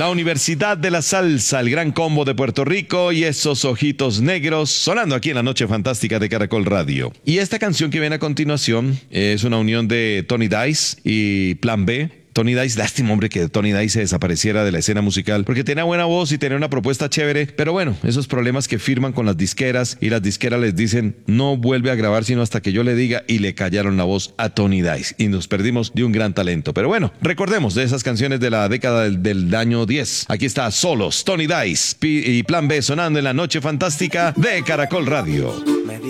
La Universidad de la Salsa, el Gran Combo de Puerto Rico y esos ojitos negros sonando aquí en la Noche Fantástica de Caracol Radio. Y esta canción que viene a continuación es una unión de Tony Dice y Plan B. Tony Dice, lástima, hombre, que Tony Dice se desapareciera de la escena musical, porque tenía buena voz y tenía una propuesta chévere, pero bueno, esos problemas que firman con las disqueras y las disqueras les dicen, no vuelve a grabar sino hasta que yo le diga, y le callaron la voz a Tony Dice y nos perdimos de un gran talento. Pero bueno, recordemos de esas canciones de la década del año 10. Aquí está Solos, Tony Dice y Plan B sonando en la Noche Fantástica de Caracol Radio.